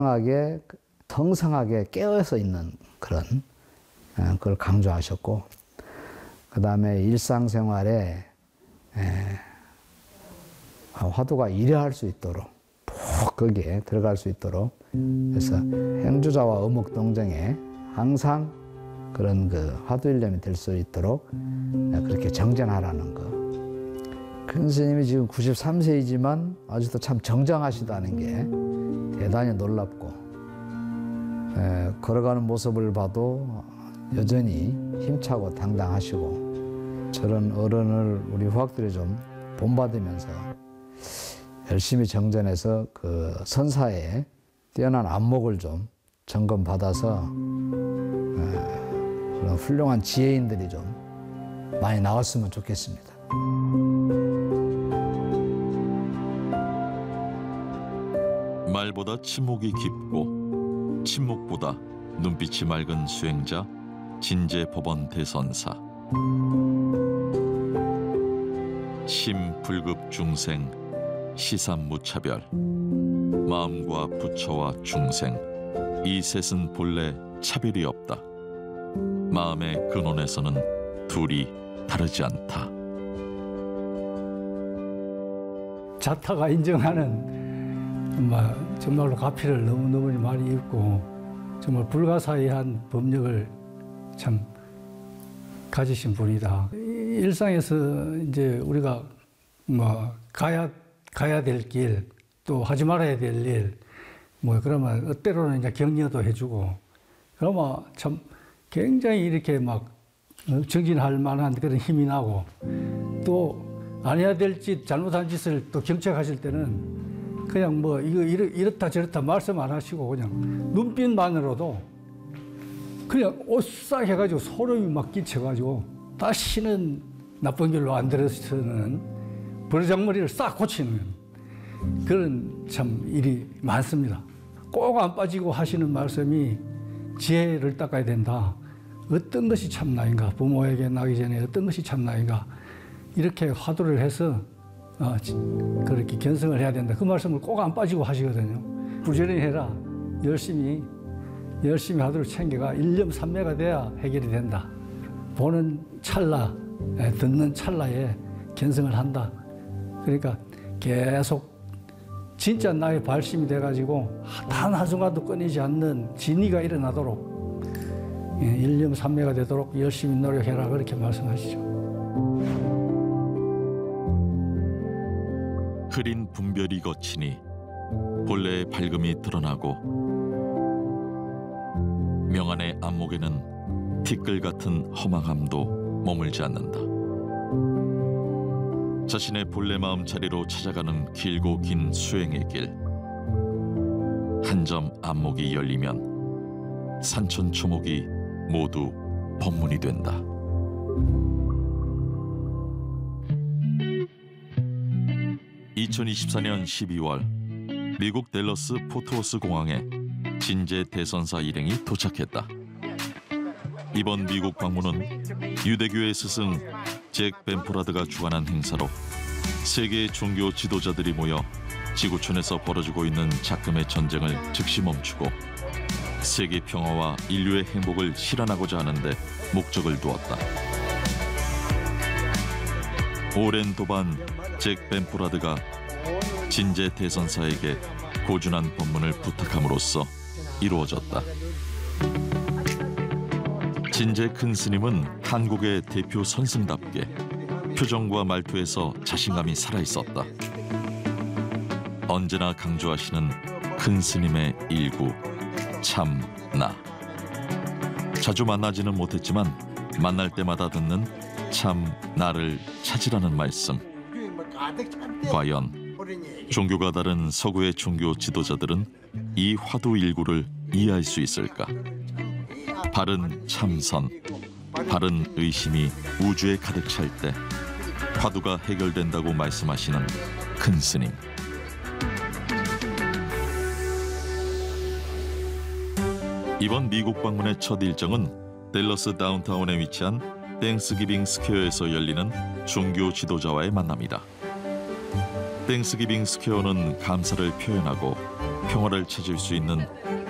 하게 성성하게 깨어서 있는 그런 그걸 강조하셨고, 그 다음에 일상생활에 화두가 일해할 수 있도록 푹 거기에 들어갈 수 있도록, 그래서 행주자와 어묵동정에 항상 그런 그 화두일념이 될 수 있도록 그렇게 정전하라는 거. 큰 스님이 지금 93세이지만 아직도 참 정정하시다는 게 대단히 놀랍고, 걸어가는 모습을 봐도 여전히 힘차고 당당하시고, 저런 어른을 우리 후학들이 좀 본받으면서 열심히 정전해서 그 선사에 뛰어난 안목을 좀 점검받아서 그런 훌륭한 지혜인들이 좀 많이 나왔으면 좋겠습니다. 말보다 침묵이 깊고 침묵보다 눈빛이 맑은 수행자 진제법원 대선사. 심불급 중생 시삼무차별. 마음과 부처와 중생 이 셋은 본래 차별이 없다. 마음의 근원에서는 둘이 다르지 않다. 자타가 인정하는 정말로 가피를 너무너무 많이 입고 정말 불가사의한 법력을 참 가지신 분이다. 일상에서 이제 우리가 가야 될 길, 또 하지 말아야 될 일, 그러면 때로는 이제 격려도 해주고, 그러면 참 굉장히 이렇게 정진할 만한 그런 힘이 나고, 또 안 해야 될 짓, 잘못한 짓을 또 경책하실 때는 그냥 이거 이렇다 저렇다 말씀 안 하시고 그냥 눈빛만으로도 그냥 오싹 해가지고 소름이 끼쳐가지고 다시는 나쁜 길로 안 들어서는 버르장머리를 싹 고치는 그런 참 일이 많습니다. 꼭 안 빠지고 하시는 말씀이 지혜를 닦아야 된다. 어떤 것이 참나인가, 부모에게 나기 전에 어떤 것이 참나인가, 이렇게 화두를 해서 그렇게 견성을 해야 된다. 그 말씀을 꼭 안 빠지고 하시거든요. 부지런히 해라. 열심히 화두를 챙겨가 일념삼매가 돼야 해결이 된다. 보는 찰나, 듣는 찰나에 견성을 한다. 그러니까 계속 진짜 나의 발심이 돼가지고 단 한순간도 끊이지 않는 진리가 일어나도록 일념삼매가 되도록 열심히 노력해라. 그렇게 말씀하시죠. 흐린 분별이 거치니 본래의 밝음이 드러나고, 명안의 안목에는 티끌 같은 허망함도 머물지 않는다. 자신의 본래 마음 자리로 찾아가는 길고 긴 수행의 길. 한 점 안목이 열리면 산천초목이 모두 법문이 된다. 2024년 12월 미국 댈러스 포트워스 공항에 진제 대선사 일행이 도착했다. 이번 미국 방문은 유대교의 스승 잭 벤포라드가 주관한 행사로 세계의 종교 지도자들이 모여 지구촌에서 벌어지고 있는 작금의 전쟁을 즉시 멈추고 세계 평화와 인류의 행복을 실현하고자 하는데 목적을 두었다. 오랜 도반 잭 벤포라드가 진제 대선사에게 고준한 법문을 부탁함으로써 이루어졌다. 진제 큰 스님은 한국의 대표 선승답게 표정과 말투에서 자신감이 살아있었다. 언제나 강조하시는 큰 스님의 일구 참나. 자주 만나지는 못했지만 만날 때마다 듣는 참 나를 찾으라는 말씀. 과연 종교가 다른 서구의 종교 지도자들은 이 화두 일구를 이해할 수 있을까? 바른 참선, 바른 의심이 우주에 가득 찰 때 화두가 해결된다고 말씀하시는 큰 스님. 이번 미국 방문의 첫 일정은 댈러스 다운타운에 위치한 땡스기빙 스퀘어에서 열리는 종교 지도자와의 만남이다. 땡스기빙 스퀘어는 감사를 표현하고 평화를 찾을 수 있는